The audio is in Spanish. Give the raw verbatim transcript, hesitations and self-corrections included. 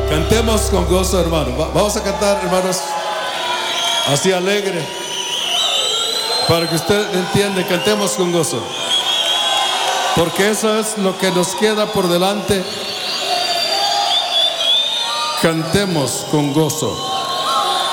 Cantemos con gozo, hermano. Vamos a cantar, hermanos, así alegre, para que usted entienda. Cantemos con gozo, porque eso es lo que nos queda por delante. Cantemos con gozo.